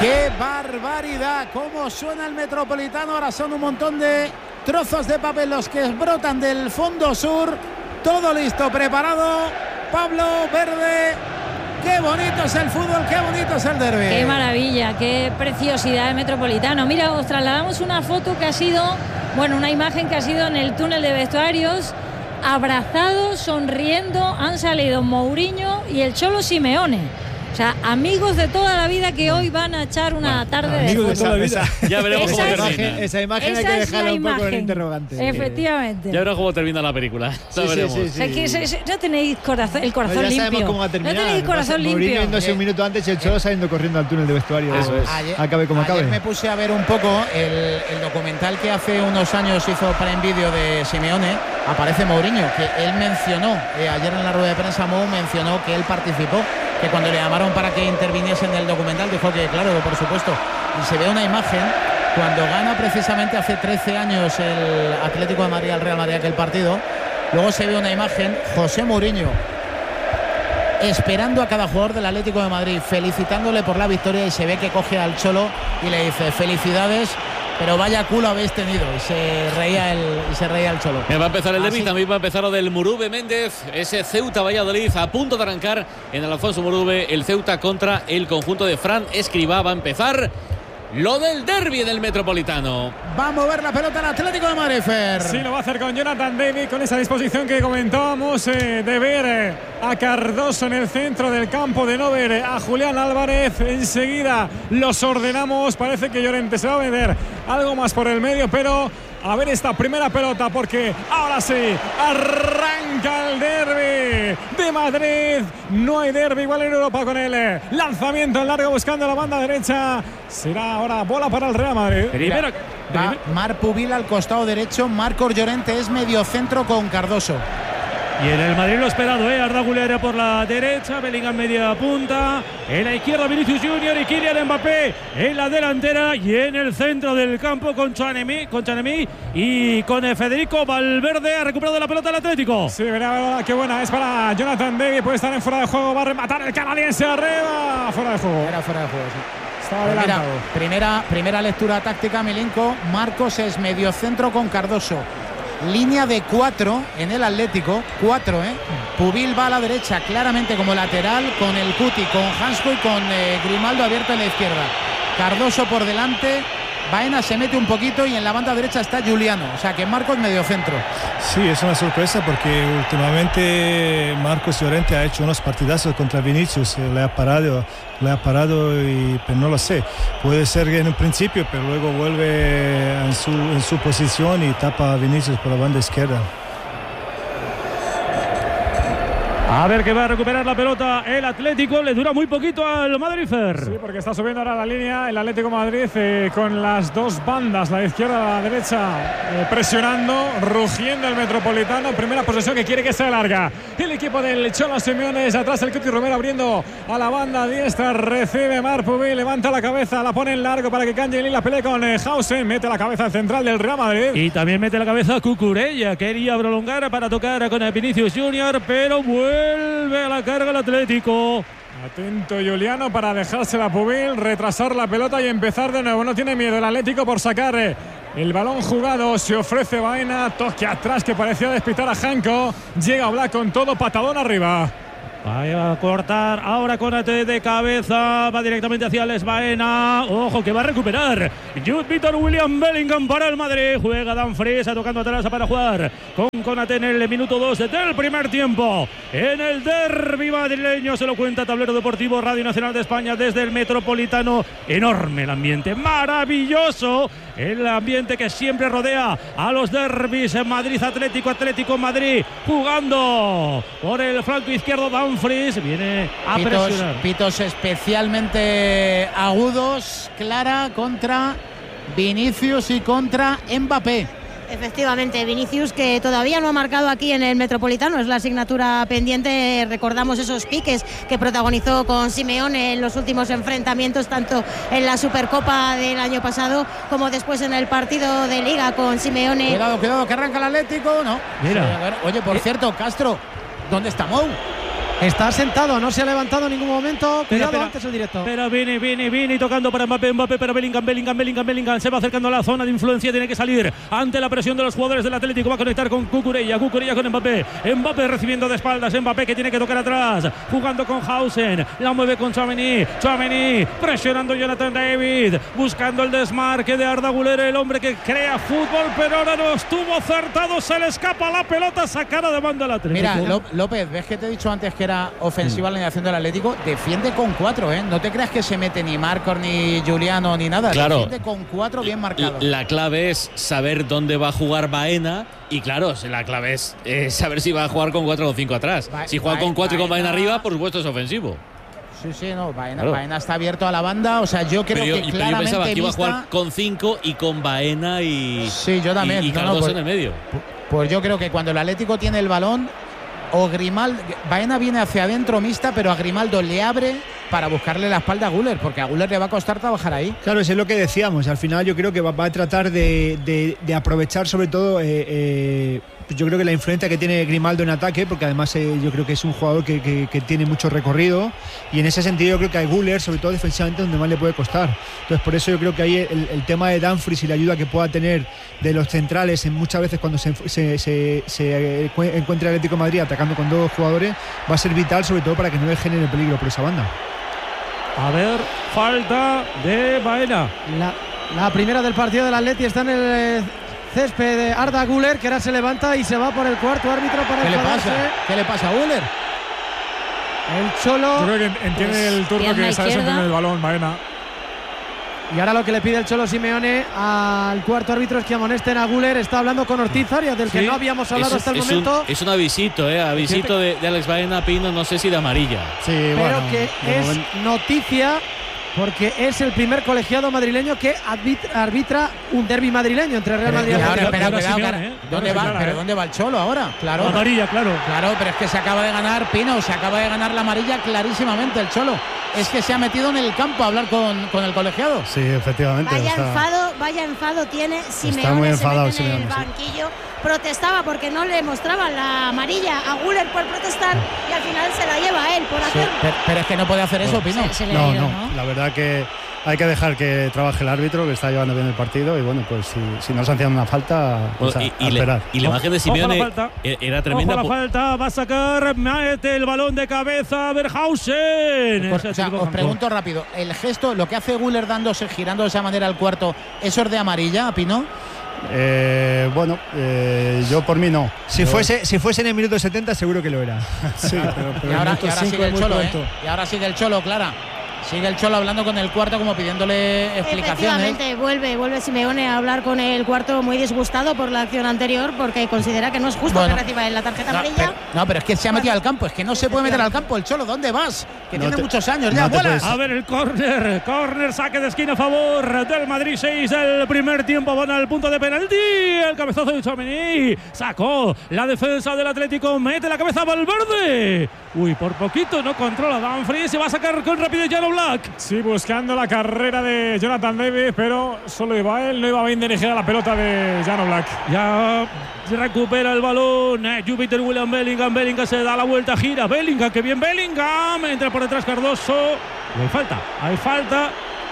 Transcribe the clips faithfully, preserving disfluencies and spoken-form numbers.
¡Qué barbaridad! ¿Cómo suena el Metropolitano? Ahora son un montón de trozos de papel los que brotan del fondo sur. Todo listo, preparado. Pablo Verde. ¡Qué bonito es el fútbol! ¡Qué bonito es el derbi! ¡Qué maravilla! ¡Qué preciosidad el Metropolitano! Mira, os trasladamos una foto que ha sido, bueno, una imagen que ha sido en el túnel de vestuarios. Abrazados, sonriendo, han salido Mourinho y el Cholo Simeone. O sea, amigos de toda la vida que hoy van a echar una bueno, tarde de amigos de toda la vida. Ya veremos esa cómo es, termina. Esa imagen esa hay que es dejarla un imagen. poco en interrogante. Efectivamente. Ya veremos cómo termina la película. Sí, ya veremos. sí, sí, sí. O sea, que se, se, no tenéis corazón, el corazón no, ya limpio. Sabemos cómo va a terminar. No tenéis corazón limpio. Mourinho yéndose un minuto antes y el Cholo saliendo corriendo al túnel de vestuario. Eso es. Ayer, acabe como ayer acabe. me puse a ver un poco el, el documental que hace unos años hizo para en vídeo de Simeone. Aparece Mourinho, que él mencionó, eh, ayer en la rueda de prensa Mou mencionó que él participó, que cuando le llamaron para que interviniese en el documental dijo que claro, por supuesto. Y se ve una imagen cuando gana precisamente hace trece años el Atlético de Madrid al Real Madrid aquel partido. Luego se ve una imagen, José Mourinho esperando a cada jugador del Atlético de Madrid, felicitándole por la victoria, y se ve que coge al Cholo y le dice felicidades, pero vaya culo habéis tenido. Y se reía el, y se reía el Cholo. Me va a empezar el derbi, Así. también va a empezar lo del Murube Méndez, ese Ceuta Valladolid a punto de arrancar en el Alfonso Murube, el Ceuta contra el conjunto de Fran Escribá. Va a empezar lo del derbi del Metropolitano. Va a mover la pelota el Atlético de Madrid, Fer. Sí, lo va a hacer con Jonathan David, con esa disposición que comentábamos eh, de ver eh, a Cardoso en el centro del campo, de no ver eh, a Julián Álvarez. Enseguida los ordenamos. Parece que Llorente se va a vender algo más por el medio, pero a ver esta primera pelota, porque ahora sí arranca el derbi de Madrid. No hay derbi igual en Europa con el eh, lanzamiento en largo buscando la banda derecha. Será ahora bola para el Real Madrid. Primero, Va Marc Pubil al costado derecho. Marcos Llorente es medio centro con Cardoso. Y en el Madrid lo esperado, ¿eh? Arda Güler por la derecha, Bellingham media punta, en la izquierda Vinicius Junior y Kylian Mbappé en la delantera, y en el centro del campo con Tchouaméni, con Tchouaméni y con Federico Valverde. Ha recuperado la pelota el Atlético. Sí, verá, qué buena es para Jonathan David, puede estar en fuera de juego, va a rematar el canadiense arriba, fuera de juego. Era fuera de juego, sí. Estaba Pues mira, adelantado. primera, primera lectura táctica, Milinko. Marcos es medio centro con Cardoso. Línea de cuatro en el Atlético, cuatro, ¿eh? Pubil va a la derecha claramente como lateral con el Cuti, con Hansco y con eh, Grimaldo abierto en la izquierda. Cardoso por delante, Baena se mete un poquito y en la banda derecha está Juliano, o sea que Marcos medio centro. Sí, es una sorpresa porque últimamente Marcos Llorente ha hecho unos partidazos contra Vinicius, le ha parado, le ha parado y pero no lo sé. Puede ser que en un principio, pero luego vuelve en su, en su posición y tapa a Vinicius por la banda izquierda. A ver que va a recuperar la pelota el Atlético. Le dura muy poquito al Madrid, Fer. Sí, porque está subiendo ahora la línea el Atlético de Madrid eh, con las dos bandas, la izquierda y la derecha, eh, presionando, rugiendo el Metropolitano. Primera posesión que quiere que sea larga. El equipo del Cholo Simeone es atrás, el Cuti Romero abriendo a la banda diestra. Recibe Marc Pubil, levanta la cabeza, la pone en largo para que Kangeli la pelea con eh, Hausen. Mete la cabeza al central del Real Madrid. Y también mete la cabeza Cucurella. Quería prolongar para tocar con el Vinicius Junior, pero vuelve a la carga el Atlético. Atento Juliano para dejársela a Pubil, retrasar la pelota y empezar de nuevo. No tiene miedo el Atlético por sacar eh, el balón jugado. Se ofrece Baena, toque atrás que parecía despistar a Janko. Llega Oblak con todo, patadón arriba. Va a cortar ahora con Ate de cabeza, va directamente hacia Les Baena. Ojo que va a recuperar Jude Víctor William Bellingham para el Madrid. Juega Dumfries tocando atrás para jugar con Konate en el minuto dos del primer tiempo. En el derbi madrileño se lo cuenta Tablero Deportivo, Radio Nacional de España desde el Metropolitano. Enorme el ambiente, maravilloso el ambiente que siempre rodea a los derbis. Madrid Atlético, Atlético Madrid jugando por el flanco izquierdo. Dumfries viene a pitos, presionar. Pitos especialmente agudos, Clara, contra Vinicius y contra Mbappé. Efectivamente, Vinicius, que todavía no ha marcado aquí en el Metropolitano, es la asignatura pendiente. Recordamos esos piques que protagonizó con Simeone en los últimos enfrentamientos, tanto en la Supercopa del año pasado como después en el partido de Liga con Simeone. Cuidado, cuidado, que arranca el Atlético, ¿no? Mira. Sí, oye, por cierto, Castro, ¿dónde está Mou? Está sentado, no se ha levantado en ningún momento. Cuidado, espera, antes el directo. Pero viene, viene, viene tocando para Mbappé, Mbappé para Bellingham, Bellingham, Bellingham, Bellingham. Se va acercando a la zona de influencia, tiene que salir ante la presión de los jugadores del Atlético. Va a conectar con Cucurella, Cucurella con Mbappé. Mbappé recibiendo de espaldas, Mbappé que tiene que tocar atrás. Jugando con Hausen, la mueve con Tchouaméni. Tchouaméni presionando Jonathan David, buscando el desmarque de Arda Güler, el hombre que crea fútbol, pero ahora no estuvo acertado. Se le escapa la pelota, sacada de banda al Atlético. Mira, López, ves que te he dicho antes que era ofensiva la alineación del Atlético. Defiende con cuatro, ¿eh? No te creas que se mete ni Marcos, ni Juliano, ni nada. Claro. Defiende con cuatro bien marcados. La clave es saber dónde va a jugar Baena. Y claro, la clave es eh, saber si va a jugar con cuatro o cinco atrás. Ba si juega Baena, con cuatro y con Baena Baena arriba, por supuesto es ofensivo. Sí, sí, no. Baena, Claro. Baena está abierto a la banda. O sea, yo creo Pero yo, que pero yo claramente pensaba que iba a vista- jugar con cinco y con Baena y. Sí, yo también. Y, y No, no, Cardoso pues- en el medio. Pues yo creo que cuando el Atlético tiene el balón, o Grimaldo, Baena viene hacia adentro mixta, pero a Grimaldo le abre para buscarle la espalda a Güler, porque a Güler le va a costar trabajar ahí. Claro, eso es lo que decíamos. Al final yo creo que va, va a tratar de, de, de aprovechar sobre todo, eh, eh, yo creo que la influencia que tiene Grimaldo en ataque, porque además eh, yo creo que es un jugador que, que, que tiene mucho recorrido, y en ese sentido yo creo que a Güler, sobre todo defensivamente, donde más le puede costar. Entonces por eso yo creo que ahí el, el tema de Dumfries y la ayuda que pueda tener de los centrales, en muchas veces cuando se, se, se, se encuentra el Atlético de Madrid atacando con dos jugadores, va a ser vital, sobre todo para que no le genere peligro por esa banda. A ver, falta de Baena. La, la primera del partido del Atleti está en el eh, césped de Arda Güler, que ahora se levanta y se va por el cuarto árbitro para ¿Qué le enfadarse. pasa? ¿Qué le pasa a Güler? El Cholo. Yo creo que entiende Pues, el turno pierna que sabe izquierda. sostener el balón, Baena. Y ahora lo que le pide el Cholo Simeone al cuarto árbitro es que amonesten a Güler. Está hablando con Ortiz Arias, del que Sí, no habíamos hablado Es- hasta el es momento. Un, es un avisito, ¿eh? Avisito de, de Alex Baena, Pino, no sé si de amarilla. Sí, pero bueno, que de es momento- noticia porque es el primer colegiado madrileño que arbitra, arbitra un derbi madrileño entre Real Madrid y Y ahora, Atlético. espera, ahora cuidado, Simeone, cara. ¿eh? ¿Dónde Ahora va? Simeone, ¿Pero ¿eh? dónde va el Cholo ahora? Claro. Amarilla, claro. Claro, pero es que se acaba de ganar, Pino, se acaba de ganar la amarilla clarísimamente el Cholo. Es que se ha metido en el campo a hablar con, con el colegiado. Sí, efectivamente. Vaya o sea, enfado, vaya enfado tiene Simeone. muy se enfadado mete en el Simeone, sí. banquillo, protestaba porque no le mostraban la amarilla a Güler por protestar y al final se la lleva a él por Sí, hacerlo. pero, pero es que no puede hacer eso, Pino. Se, se le ha No, ido, no, ¿no? la verdad que hay que dejar que trabaje el árbitro, que está llevando bien el partido, y bueno, pues si, si no sancionan una falta, pues Bueno, a, y, a y, esperar. la, y la imagen de Ojo a la Simeone falta. e- era tremenda. Ojo a la falta, va a sacar, mete el balón de cabeza a Berhausen. Por- Ese o sea, tipo os de- pregunto rápido, ¿el gesto, lo que hace Güler dándose, girando de esa manera al cuarto, eso es de amarilla, Pino? Eh, bueno, eh, yo por mí no. Si Yo- fuese, si fuese en el minuto setenta seguro que lo era. Sí, pero, pero Y el ahora, minuto y ahora cinco sigue es el muy Cholo, ¿eh? pronto. Y ahora sigue el Cholo, Clara. Sigue el Cholo hablando con el cuarto, como pidiéndole explicaciones. Efectivamente, vuelve, vuelve Simeone a hablar con el cuarto muy disgustado por la acción anterior porque considera que no es justo Bueno. que reciba él la tarjeta No amarilla. pero, no, pero es que se ha metido al campo, es que no se puede meter al campo el Cholo. ¿Dónde vas? Que No tiene te- muchos años, no ya te vuelas. puedes- A ver el córner, córner, saque de esquina a favor del Madrid, seis del primer tiempo, van al punto de penalti, el cabezazo de Tchouaméni, sacó la defensa del Atlético, mete la cabeza a Valverde, uy, por poquito no controla Dumfries, se va a sacar con rapidez Jan Oblak. Sí, buscando la carrera de Jonathan David, pero solo iba él, no iba bien dirigida la pelota de Jan Oblak. Ya recupera el balón, eh, Júpiter William Bellingham, Bellingham se da la vuelta, gira, Bellingham, que bien Bellingham, entra por detrás Cardoso, y hay falta, hay falta.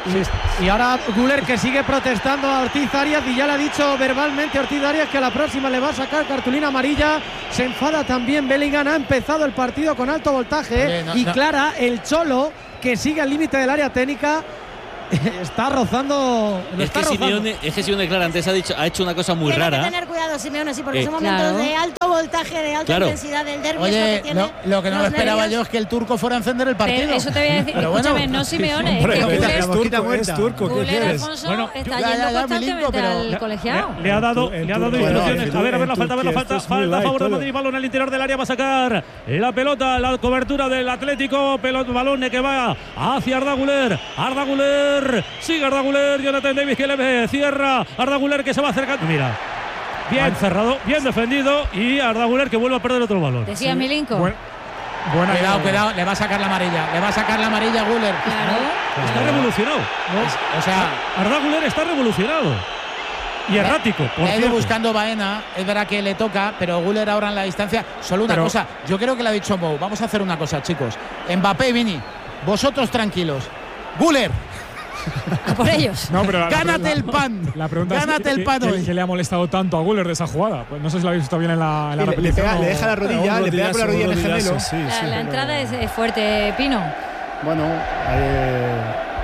Y ahora Güler, que sigue protestando a Ortiz Arias, y ya le ha dicho verbalmente a Ortiz Arias que a la próxima le va a sacar cartulina amarilla. Se enfada también Bellingham, ha empezado el partido con alto voltaje. Oye, no, y no. Clara, el Cholo, que sigue al límite del área técnica, está rozando. Lo Es está que, rozando. Simeone, es que Simeone, claro, antes ha, dicho, ha hecho una cosa muy Tiene rara. que tener cuidado Simeone, sí, porque Eh, son momentos Claro. de alto voltaje, de alta Claro. intensidad del derbi. es lo Oye, que tiene lo, lo que no los esperaba nervios. yo es que el turco fuera a encender el partido. Pero eso te voy a decir. Pero bueno. Escúchame, no Simeone, es Hombre, que la Güler, es mosquita turco, es muerta. turco, ¿qué Güler, quieres? Alfonso, Bueno, está ya, yendo ya, ya, constantemente Milinko, pero- al colegiado. Le ha dado, El le ha dado turco- instrucciones. bueno, A ver, a ver la en falta, a ver la Turquía falta. esto es muy Falta a light favor de todo. Madrid, balón al interior del área, va a sacar la pelota, la cobertura del Atlético, pelota, balón que va hacia Arda Güler. Arda Güler, sigue Arda Güler, Jonathan Davis que le ve, cierra. Arda Güler que se va acercando. Mira, bien cerrado, bien defendido y Arda Güler que vuelve a perder otro balón. Decía Milinko. Buen- buena Cuidado, jugada. cuidado, le va a sacar la amarilla. Le va a sacar la amarilla a Güler. Claro. Está revolucionado. O sea, Arda Güler está revolucionado. y errático. Por ha ido cierto. buscando Baena, es verdad que le toca, pero Güler ahora en la distancia. Solo una Pero- cosa, yo creo que le ha dicho Mou, vamos a hacer una cosa, chicos. Mbappé y Vini, vosotros tranquilos. Güler, A por ellos. No, pero la- gánate la- el pan. La pregunta Gánate es el pan ¿qué, hoy. qué le ha molestado tanto a Guller de esa jugada? Pues no sé si lo habéis visto bien en la, en la Sí, le- le, repetición. pega- o- le deja la rodilla, Un le pega con la rodillazo, rodilla en el un gemelo. rodillazo, sí, La, sí. la entrada es, es fuerte, Pino. Bueno, eh,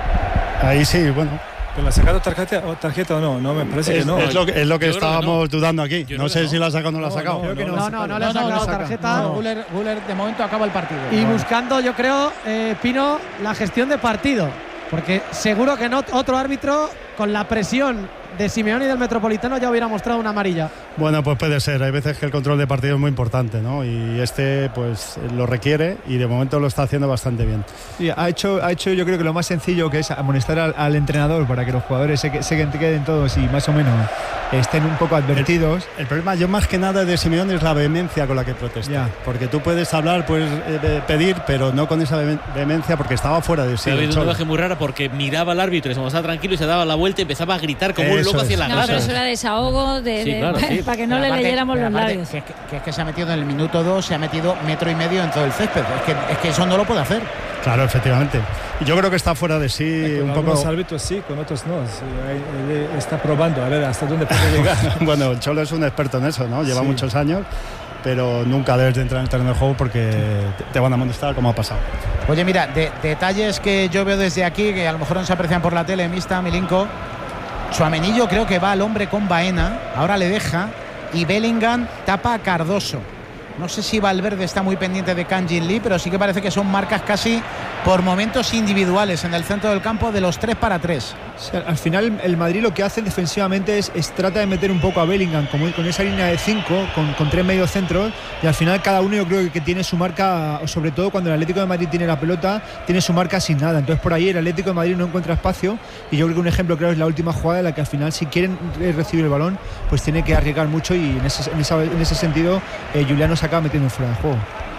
ahí sí, bueno. ¿Pero la ha sacado tarjeta, o tarjeta o no? No, me parece Es, que no. es lo, que- es lo que Yo creo que estábamos no. dudando aquí. Yo No creo sé que si no. la ha sacado o no la ha sacado. creo que No, no, no le ha No, no, sacado no, tarjeta. no, Güler, Güler de momento acaba el partido. Y No. buscando, yo creo, eh, Pino, la gestión de partido. Porque seguro que no otro árbitro, con la presión de Simeone y del Metropolitano, ya hubiera mostrado una amarilla. Bueno, pues puede ser. Hay veces que el control de partido es muy importante, ¿no? Y este, pues, lo requiere y de momento lo está haciendo bastante bien. Sí, ha hecho, ha hecho yo creo que lo más sencillo, que es amonestar al, al entrenador para que los jugadores se, que- se queden todos y más o menos estén un poco advertidos. El problema, yo más que nada de Simeone, es la vehemencia con la que protesta. Ya. Porque tú puedes hablar, puedes eh, pedir, pero no con esa vehe- vehemencia porque estaba fuera de sí. Se ha el habido una Cholo. imagen muy rara porque miraba al árbitro y se mostraba tranquilo y se daba la vuelta y empezaba a gritar como un Eso loco hacia es. la No, grada. pero eso era desahogo de, Sí, de- claro, sí. para que no Pero le aparte- leyéramos pero los aparte, labios. Que es que, que es que se ha metido en el minuto dos, se ha metido metro y medio en todo el césped. Es que, es que eso no lo puede hacer. Claro, efectivamente. Y yo creo que está fuera de sí Con un poco. algunos árbitros sí, con otros no. Sí, ahí- él está probando a ver hasta dónde puede llegar. Bueno, el Cholo es un experto en eso, ¿no? Lleva Sí. muchos años, pero nunca debes de entrar en el terreno de juego porque te- te van a amonestar como ha pasado. Oye, mira, de- detalles que yo veo desde aquí, que a lo mejor no se aprecian por la tele, Mista, Milinko. Tchouaméni yo creo que va al hombre con Baena, ahora le deja, y Bellingham tapa a Cardoso. No sé si Valverde está muy pendiente de Kang Jin Lee, pero sí que parece que son marcas casi por momentos individuales en el centro del campo de los tres para tres. O sea, al final el Madrid lo que hace defensivamente es, es trata de meter un poco a Bellingham como, con esa línea de cinco, con, con tres mediocentros, y al final cada uno yo creo que, que tiene su marca, sobre todo cuando el Atlético de Madrid tiene la pelota, tiene su marca sin nada. Entonces por ahí el Atlético de Madrid no encuentra espacio, y yo creo que un ejemplo claro es la última jugada en la que al final si quieren eh, recibir el balón, pues tiene que arriesgar mucho, y en ese, en esa- en ese sentido eh, Juliano se acaba metiendo fuera de juego.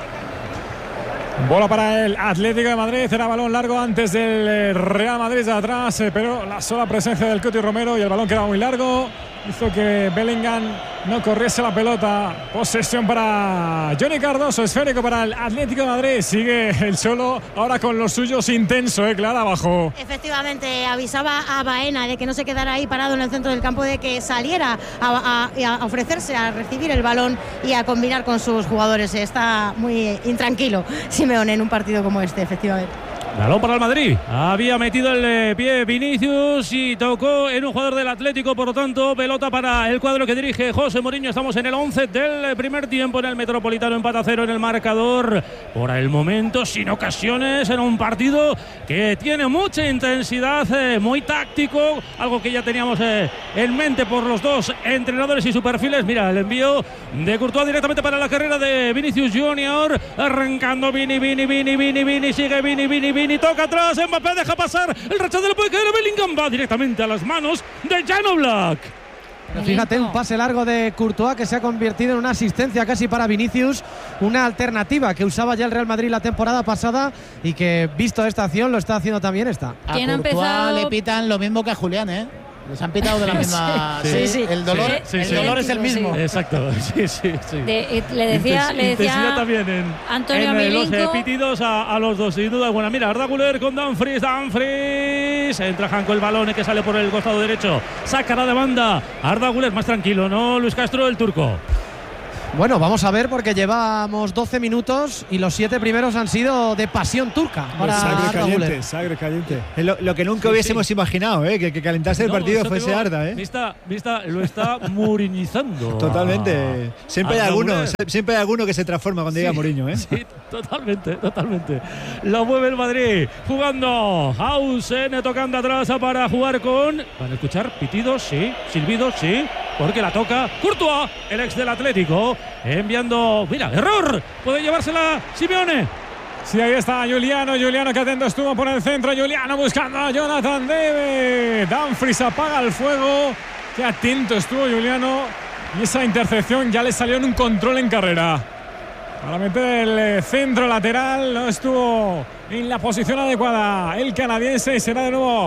Bola para el Atlético de Madrid, era balón largo antes del eh, Real Madrid de atrás, eh, pero la sola presencia del Coti Romero y el balón quedaba muy largo hizo que Bellingham no corriese la pelota. Posesión para Johnny Cardoso, esférico para el Atlético de Madrid. Sigue el Cholo ahora con los suyos intenso, eh, Clara, abajo. Efectivamente, avisaba a Baena de que no se quedara ahí parado en el centro del campo, de que saliera a, a- a ofrecerse a recibir el balón y a combinar con sus jugadores. Está muy intranquilo Simeone en un partido como este, efectivamente. Balón para el Madrid. Había metido el eh, pie Vinicius y tocó en un jugador del Atlético. Por lo tanto, pelota para el cuadro que dirige José Mourinho. Estamos en el once del primer tiempo en el Metropolitano. Empate a cero en el marcador. Por el momento, sin ocasiones, en un partido que tiene mucha intensidad, eh, muy táctico. Algo que ya teníamos eh, en mente por los dos entrenadores y sus perfiles. Mira, el envío de Courtois directamente para la carrera de Vinicius Junior. Arrancando Vini, Vini, Vini, Vini, Vini. Sigue Vini, Vini, Vini. Toca atrás. Mbappé deja pasar. El rechazo le puede caer a Bellingham. Va directamente a las manos de Jan Oblak. Pero fíjate, un pase largo de Courtois que se ha convertido en una asistencia casi para Vinicius, una alternativa que usaba ya el Real Madrid la temporada pasada y que, visto esta acción, lo está haciendo también esta. A ¿Quién ha Courtois empezado? le pitan lo mismo que a Julián, ¿eh? Les han pitado de la misma. Sí, sí. El dolor, Sí, sí, el sí. dolor es el mismo. Sí. Exacto. Sí, sí, sí. De- eh, le decía, Inten- le intensidad decía también en, Antonio en eh, los Milinko. eh, pitidos a, a los dos, sin duda alguna. Mira, Arda Güler con Dumfries, Dumfries. Entra Janko el balón que sale por el costado derecho. Sacará de banda. Arda Güler más tranquilo, ¿no? Luis Castro, el turco. Bueno, vamos a ver porque llevamos doce minutos y los siete primeros han sido de pasión turca para Sangre Arda Güler. caliente, sangre caliente. Es lo, lo que nunca hubiésemos imaginado, ¿eh? que, que calentase el No, partido eso fuese digo, Arda. ¿eh? Vista, vista, lo está muriñizando. Totalmente. Siempre hay, Arda alguno, Güler. se- siempre hay alguno que se transforma cuando llega Mourinho. ¿eh? Sí, totalmente, totalmente. Lo mueve el Madrid. Jugando Hausen, tocando atrás para jugar con. ¿Van a escuchar pitidos? Sí. Silbidos, sí. Porque la toca Courtois, el ex del Atlético. Enviando. Mira, error. Puede llevársela Simeone. Sí, ahí está Juliano, Juliano que atento estuvo por el centro, Juliano buscando a Jonathan David. Dumfries apaga el fuego, qué atento estuvo Juliano y esa intercepción ya le salió en un control en carrera. Para meter el eh, centro lateral no estuvo en la posición adecuada el canadiense y será de nuevo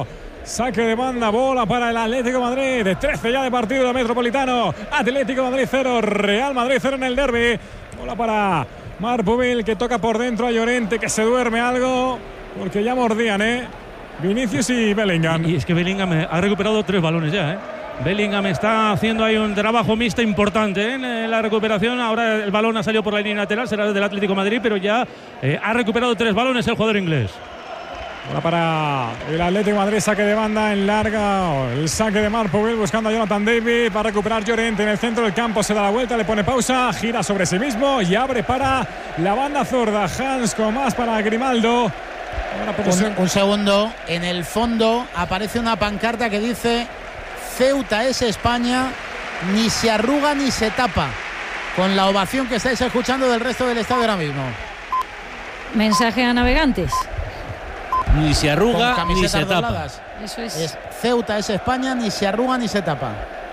Saque de banda, bola para el Atlético de Madrid. De trece ya de partido de Metropolitano. Atlético de Madrid cero, Real Madrid cero en el derbi. Bola para Marc Pubil, que toca por dentro a Llorente, que se duerme algo, porque ya mordían, ¿eh? Vinicius y Bellingham. Y es que Bellingham ha recuperado tres balones ya, ¿eh? Bellingham está haciendo ahí un trabajo mixto importante, ¿eh? En la recuperación. Ahora el balón ha salido por la línea lateral, será del Atlético de Madrid, pero ya eh, ha recuperado tres balones el jugador inglés. Ahora para el Atlético de Madrid, saque de banda en larga. El saque de Marc Pubil buscando a Jonathan David para recuperar Llorente en el centro del campo. Se da la vuelta, le pone pausa, gira sobre sí mismo y abre para la banda zurda. Hans con más para Grimaldo. Un, un segundo. En el fondo aparece una pancarta que dice: Ceuta es España, ni se arruga ni se tapa. Con la ovación que estáis escuchando del resto del estadio ahora mismo. Mensaje a navegantes. Ni se arruga ni se tapa. Dobladas. Eso es. es. Ceuta es España, ni se arruga ni se tapa.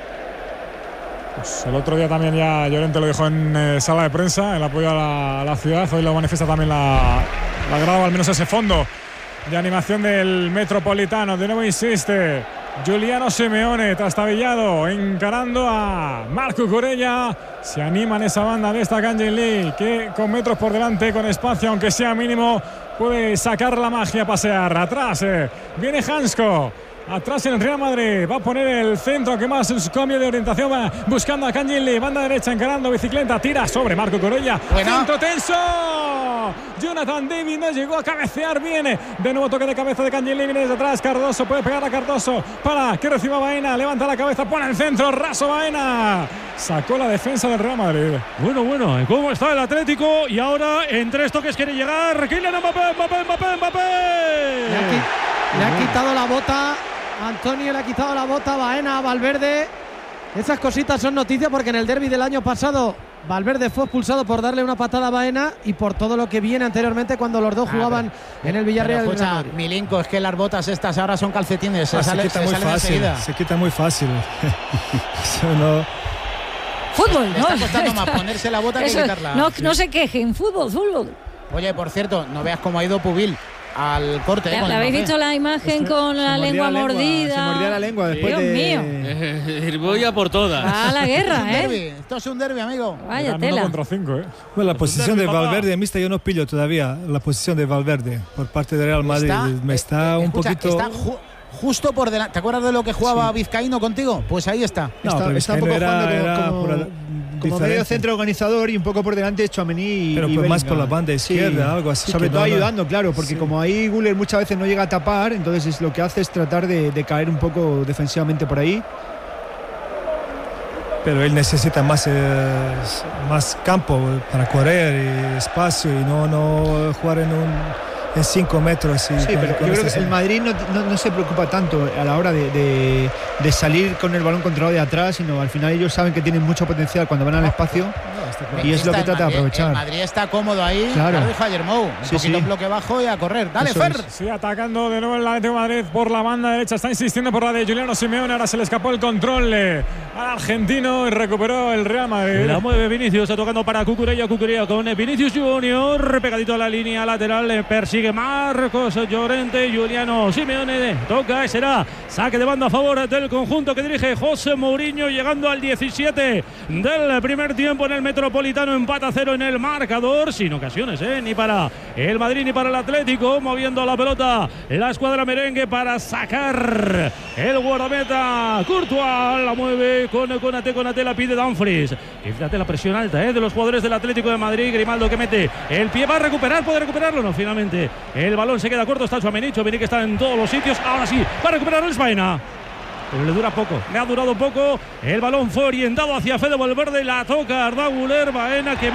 Pues el otro día también ya Llorente lo dijo en eh, sala de prensa, el apoyo a la, a la ciudad. Hoy lo manifiesta también la, la grada, al menos ese fondo de animación del Metropolitano. De nuevo insiste Giuliano Simeone, trastabillado, encarando a Marc Cucurella. Se anima en esa banda de esta Kangin Lee, que con metros por delante, con espacio, aunque sea mínimo, puede sacar la magia a pasear. Atrás eh, viene Hansko. Atrás en el Real Madrid, va a poner el centro, que más su cambio de orientación, va buscando a Kangin Lee, banda derecha, encarando, bicicleta, tira sobre Marc Cucurella. Bueno. Centro tenso. Jonathan David no llegó a cabecear bien. De nuevo toque de cabeza de Kangin Lee, viene desde atrás. Cardoso puede pegar a Cardoso para que reciba Baena. Levanta la cabeza, pone el centro, raso Baena. Sacó la defensa del Real Madrid. Bueno, bueno, ¿cómo está el Atlético? Y ahora en tres toques quiere llegar Kylian Mbappé, Mbappé, Mbappé, Mbappé. Le ha, qui- le ha quitado la bota. Antonio le ha quitado la bota. Baena a Valverde. Esas cositas son noticias porque en el derbi del año pasado Valverde fue expulsado por darle una patada a Baena y por todo lo que viene anteriormente cuando los dos jugaban ah, pero, en el Villarreal. Pero escucha, Milinko, es que las botas estas ahora son calcetines. Se, ah, sale, se quita se muy salen fácil. enseguida. Se quita muy fácil. Eso no. Fútbol, le ¿no? está costando más ponerse la bota Eso, que quitarla. No, sí. no se quejen, fútbol, fútbol. Oye, por cierto, no veas cómo ha ido Pubil al corte. ¿Le, eh, ¿le habéis visto la imagen con la lengua la lengua, mordida? Se mordía la lengua después Dios de... mío. Voy a por todas. A la guerra, Esto es un ¿eh? derbi, esto es un derbi, amigo. Vaya Uno tela. contra cinco, ¿eh? Bueno, la posición de derbi, papá. Valverde, mixta, yo no pillo todavía la posición de Valverde por parte de Real Madrid. Está, Me está eh, un escucha, poquito. Está ju- justo por delante. ¿Te acuerdas de lo que jugaba Sí. Vizcaíno contigo? Pues ahí está. No, está, pero está un Vizcaíno poco era, jugando como, era como, por la- como diferente. medio centro organizador y un poco por delante Tchouaméni y, Pero y por más Bellingham. por la banda izquierda, Sí. algo así. Sobre que todo no, no- ayudando, claro, porque Sí. como ahí Güler muchas veces no llega a tapar, entonces es lo que hace es tratar de, de caer un poco defensivamente por ahí. Pero él necesita más, eh, más campo para correr y espacio y no, no jugar en un en cinco metros. Y Sí, con- pero con yo creo ese- que el Madrid no, no, no se preocupa tanto a la hora de, de, de salir con el balón controlado de atrás, sino al final ellos saben que tienen mucho potencial cuando van al espacio. Y es lo que Está el trata de Madrid, aprovechar. El Madrid está cómodo ahí. Claro. Claro, dijo ayer Mou. Un Sí, poquito sí. bloque bajo y a correr. Dale, Eso Fer. es. Sí, atacando de nuevo el Atlético de Madrid por la banda derecha. Está insistiendo por la de Giuliano Simeone. Ahora se le escapó el control eh, al argentino y recuperó el Real Madrid. La mueve Vinicius, está tocando para Cucurella, Cucurella con Vinicius Junior, pegadito a la línea lateral, le persigue Marcos Llorente, Giuliano Simeone, toca y será saque de banda a favor del conjunto que dirige José Mourinho, llegando al diecisiete del primer tiempo en el Metropolitano, empata a cero en el marcador, sin ocasiones, ¿eh? ni para el Madrid ni para el Atlético, moviendo la pelota la escuadra merengue para sacar el guardameta Courtois, la mueve con Konate, Konate la pide Dumfries. Y fíjate la presión alta ¿eh? de los jugadores del Atlético de Madrid. Grimaldo que mete el pie, va a recuperar, puede recuperarlo, no, finalmente el balón se queda corto, está Tchouaméni, Tchouaméni que está en todos los sitios, ahora sí, va a recuperar el Baena. Pero le dura poco, le ha durado poco, el balón fue orientado hacia Fede Valverde, la toca Arda Güler, Baena que